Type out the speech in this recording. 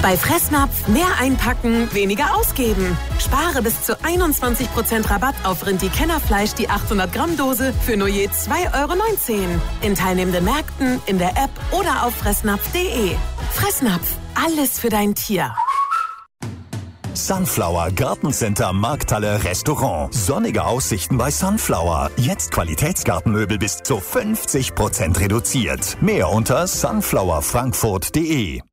Bei Fressnapf mehr einpacken, weniger ausgeben. Spare bis zu 21% Rabatt auf Rindi-Kennerfleisch die 800 Gramm Dose für nur je 2,19 € in teilnehmenden Märkten, in der App oder auf fressnapf.de. Fressnapf, alles für dein Tier. Sunflower Gartencenter Markthalle Restaurant. Sonnige Aussichten bei Sunflower. Jetzt Qualitätsgartenmöbel bis zu 50% reduziert. Mehr unter sunflowerfrankfurt.de.